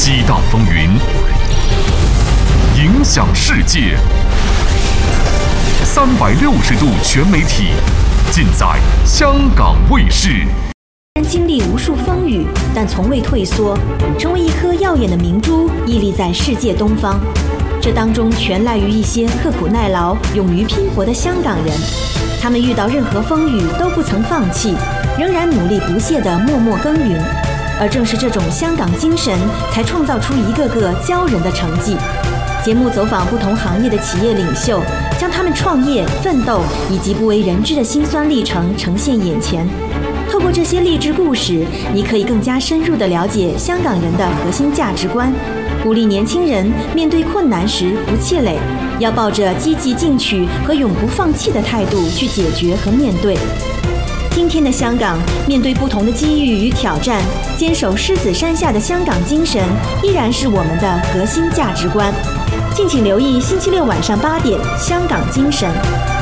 激荡风云，影响世界。360度全媒体，尽在香港卫视。 经历无数风雨，但从未退缩，成为一颗耀眼的明珠，屹立在世界东方。这当中全赖于一些刻苦耐劳、勇于拼搏的香港人。他们遇到任何风雨都不曾放弃，仍然努力不懈地默默耕耘。而正是这种香港精神，才创造出一个个骄人的成绩。节目走访不同行业的企业领袖，将他们创业、奋斗以及不为人知的辛酸历程呈现眼前。透过这些励志故事，你可以更加深入地了解香港人的核心价值观，鼓励年轻人面对困难时不气馁，要抱着积极进取和永不放弃的态度去解决和面对。今天的香港，面对不同的机遇与挑战，坚守狮子山下的香港精神，依然是我们的核心价值观。敬请留意星期六晚上8点，《香港精神》。